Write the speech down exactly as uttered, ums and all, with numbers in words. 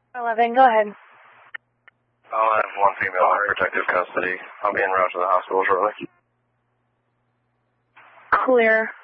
eleven, go ahead. I'll have one female in protective custody. I'll be en route to the hospital shortly. Clear.